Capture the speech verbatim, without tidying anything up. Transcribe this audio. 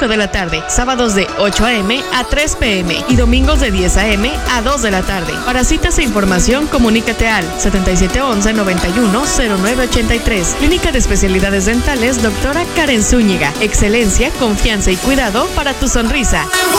cinco de la tarde, sábados de ocho a eme a tres pe eme y domingos de diez a eme a dos de la tarde. Para citas e información, comunícate al setenta y siete once noventa y uno cero nueve ochenta y tres. Clínica de Especialidades Dentales, doctora Karen Zúñiga. Excelencia, confianza y cuidado para tu sonrisa.